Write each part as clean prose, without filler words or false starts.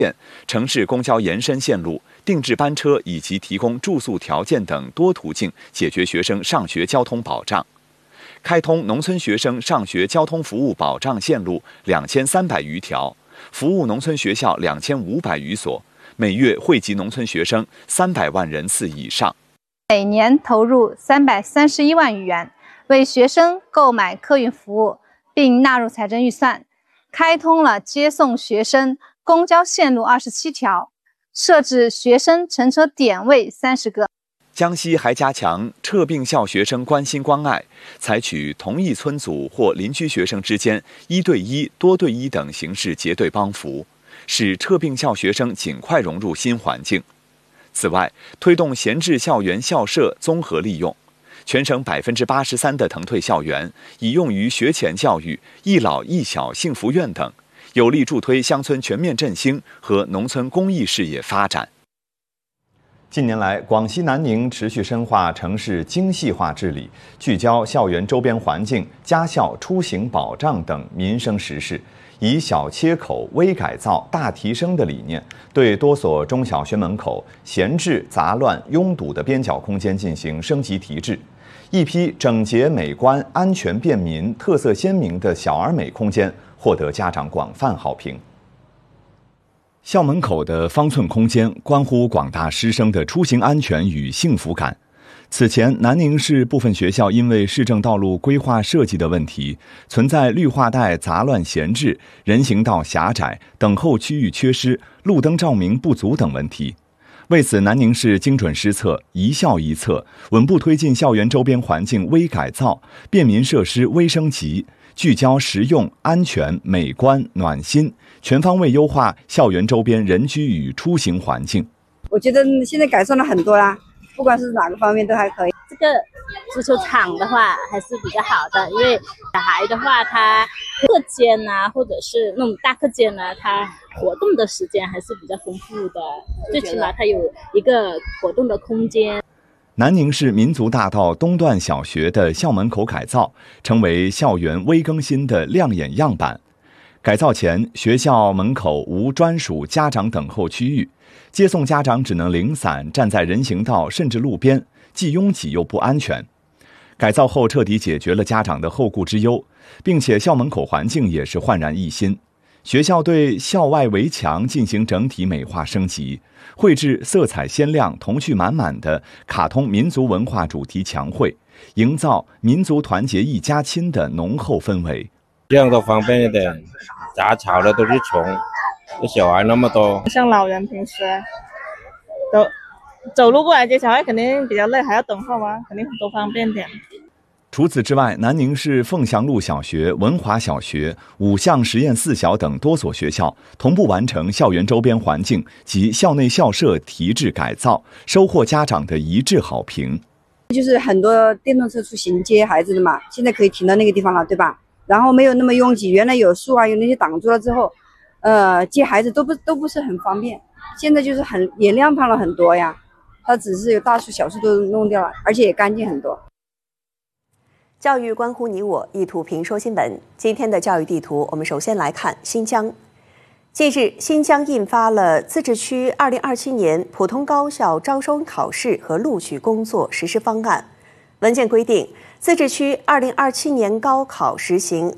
城市公交延伸线路、定制班车以及提供住宿条件等多途径解决学生上学交通保障。开通农村学生上学交通服务保障线路2300余条，服务农村学校2500余所，每月惠及农村学生300万人次以上。 每年投入331万余元，为学生购买客运服务，并纳入财政预算，开通了接送学生公交线路27条，设置学生乘车点位30个。 江西还加强撤并校学生关心关爱，采取同一村组或邻居学生之间1对1、多对1等形式结对帮扶，使撤并校学生尽快融入新环境。此外，推动闲置校园校舍综合利用，全省83%的腾退校园已用于学前教育、一老一小幸福院等，有力助推乡村全面振兴和农村公益事业发展。 近年来，广西南宁持续深化城市精细化治理，聚焦校园周边环境、家校出行保障等民生实事，以小切口、微改造、大提升的理念，对多所中小学门口闲置、杂乱、拥堵的边角空间进行升级提质。一批整洁美观、安全便民、特色鲜明的小而美空间获得家长广泛好评。校门口的方寸空间关乎广大师生的出行安全与幸福感。此前，南宁市部分学校因为市政道路规划设计的问题，存在绿化带杂乱闲置、人行道狭窄、等候区域缺失、路灯照明不足等问题。为此，南宁市精准施策，一校一策，稳步推进校园周边环境微改造、便民设施微升级，聚焦实用、安全、美观、暖心，全方位优化校园周边人居与出行环境。 我觉得现在改善了很多啦，不管是哪个方面都还可以。 这个足球场的话还是比较好的，因为小孩的话，他课间啊，或者是那种大课间啊，他活动的时间还是比较丰富的，最起码他有一个活动的空间。 南宁市民族大道东段小学的校门口改造，成为校园微更新的亮眼样板。改造前，学校门口无专属家长等候区域，接送家长只能零散站在人行道甚至路边，既拥挤又不安全。改造后彻底解决了家长的后顾之忧，并且校门口环境也是焕然一新。学校对校外围墙进行整体美化升级，绘制色彩鲜亮、童趣满满的卡通民族文化主题墙绘，营造民族团结一家亲的浓厚氛围。 这样都方便一点，杂草的都是虫，小孩那么多， 像老人平时都走路过来接小孩肯定比较累，还要等候啊，肯定多方便点。 除此之外，南宁市凤翔路小学、文华小学、五巷实验4小等多所学校同步完成校园周边环境及校内校舍提质改造，收获家长的一致好评。 就是很多电动车出行接孩子的嘛，现在可以停到那个地方了，对吧？然后没有那么拥挤，原来有树啊，有那些挡住了之后，接孩子都不是很方便。现在就是也亮堂了很多呀，它只是有大树小树都弄掉了，而且也干净很多。 教育关乎你我，一图评说新闻。今天的教育地图，我们首先来看新疆。近日，新疆印发了自治区2027年普通高校招生考试和录取工作实施方案。文件规定，自治区2027年高考实行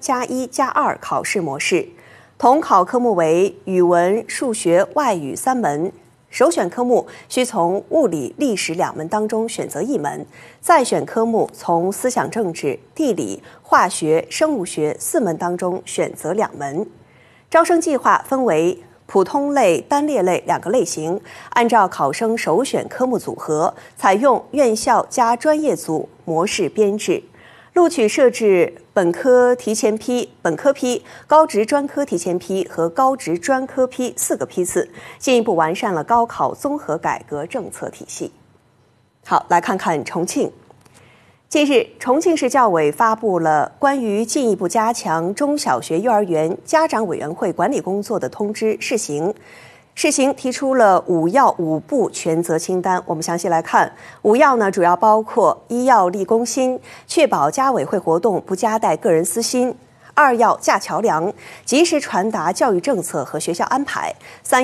3+1+2考试模式，统考科目为语文、数学、外语3门。首选科目需从物理、历史2门当中选择1门，再选科目从思想政治、地理、化学、生物学4门当中选择2门。招生计划分为普通类、单列类2个类型，按照考生首选科目组合，采用院校加专业组模式编制。录取设置本科提前批、本科批、高职专科提前批和高职专科批4个批次，进一步完善了高考综合改革政策体系。好，来看看重庆。近日，重庆市教委发布了关于进一步加强中小学、幼儿园家长委员会管理工作的通知试行。试行提出了5要5不权责清单，我们详细来看。5要呢，主要包括：1要立公心，确保家委会活动不夹带个人私心二要架桥梁，及时传达教育政策和学校安排。